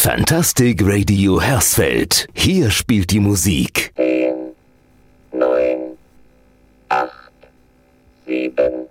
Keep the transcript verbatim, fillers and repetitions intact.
Fantastic Radio Hersfeld. Hier spielt die Musik. Zehn, neun, acht, sieben,